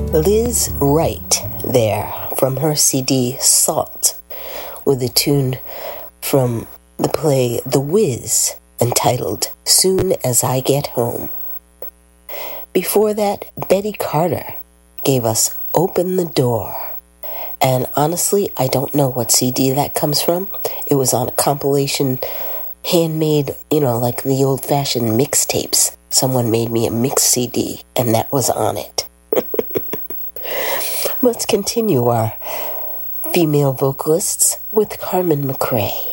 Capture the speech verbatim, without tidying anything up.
Liz Wright there from her C D Salt with a tune from the play The Wiz entitled Soon As I Get Home. Before that, Betty Carter gave us Open the Door. And honestly, I don't know what C D that comes from. It was on a compilation, handmade, you know, like the old-fashioned mixtapes. Someone made me a mix C D, and that was on it. Let's continue our female vocalists with Carmen McRae.